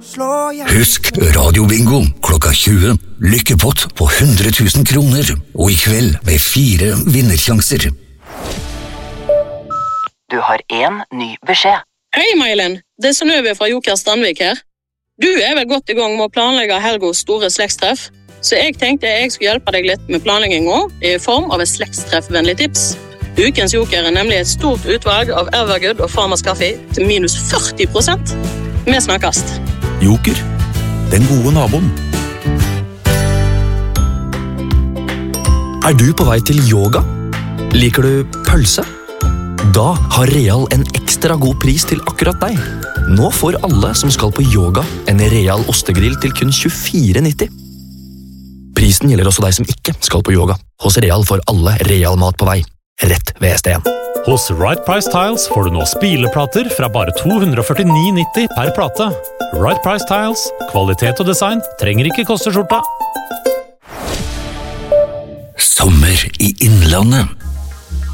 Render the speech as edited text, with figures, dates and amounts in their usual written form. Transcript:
Husk radiobingo klokka 20. Lykkepott på 100 000 kroner. Og i kveld med 4 vinnersjanser. Du har en ny beskjed. Hei, Mailen. Det Synnøve fra Joker Strandvik her. Du vel godt i gang med å planlegge Helgos store slektstreff, så jeg tenkte jeg skulle hjelpe deg litt med planleggingen i form av et slektstreffvennlig tips. Ukens Joker nemlig et stort utvalg av Evergood og Farmers Kaffe til minus 40%. Vi snakkes. Joker, den gode naboen. Du på vei til yoga? Liker du pølse? Da har Real en ekstra god pris til akkurat deg. Nå får alle som skal på yoga en Real ostegrill til kun 24,90. Prisen gjelder også deg som ikke skal på yoga. Hos Real får alle Real mat på vei. Rett ved SDN. Hos Right Price Tiles får du nå spileplater fra bare 249,90 per plate. Right Price Tiles, kvalitet og design trenger ikke koste skjorta. Sommer i Innlandet.